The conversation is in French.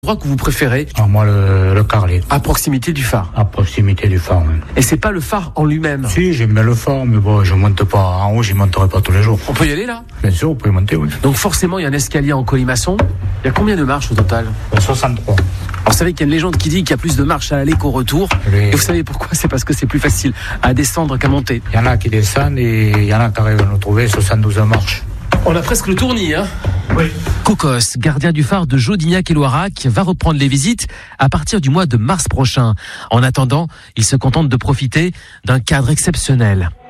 Endroit que vous préférez? Moi, le Carlet. À proximité du phare. À proximité du phare, même. Et c'est pas le phare en lui-même? Si, j'aime bien le phare, mais bon, je monte pas en haut, j'y monterai pas tous les jours. On peut y aller là? Bien sûr, vous pouvez monter, oui. Donc forcément, il y a un escalier en colimaçon. Il y a combien de marches au total? 63. Alors, vous savez qu'il y a une légende qui dit qu'il y a plus de marches à l'aller qu'au retour. Oui. Et vous savez pourquoi? C'est parce que c'est plus facile à descendre qu'à monter. Il y en a qui descendent et il y en a qui arrivent à nous trouver 72 marches. On a presque le tournis, hein? Oui. Cocos, gardien du phare de Jodignac et Loirac, va reprendre les visites à partir du mois de mars prochain. En attendant, il se contente de profiter d'un cadre exceptionnel.